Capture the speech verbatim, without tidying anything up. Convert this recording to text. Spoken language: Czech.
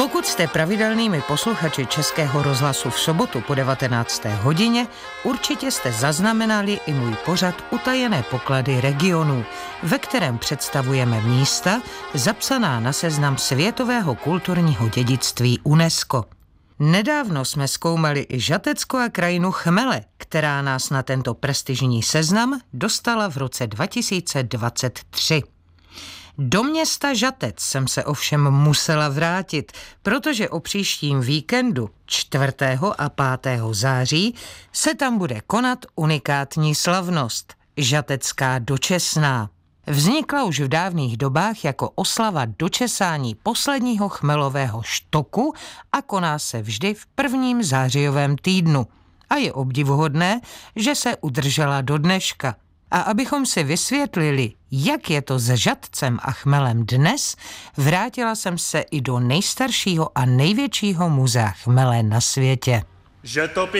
Pokud jste pravidelnými posluchači Českého rozhlasu v sobotu po devatenácté hodině, určitě jste zaznamenali i můj pořad Utajené poklady regionů, ve kterém představujeme místa zapsaná na seznam světového kulturního dědictví UNESCO. Nedávno jsme zkoumali i Žatecko a krajinu Chmele, která nás na tento prestižní seznam dostala v roce dva tisíce dvacet tři. Do města Žatec jsem se ovšem musela vrátit, protože o příštím víkendu čtvrtého a pátého září se tam bude konat unikátní slavnost – Žatecká dočesná. Vznikla už v dávných dobách jako oslava dočesání posledního chmelového štoku a koná se vždy v prvním zářijovém týdnu. A je obdivuhodné, že se udržela do dneška. A abychom si vysvětlili, jak je to s Žatcem a Chmelem dnes, vrátila jsem se i do nejstaršího a největšího muzea chmele na světě. Že to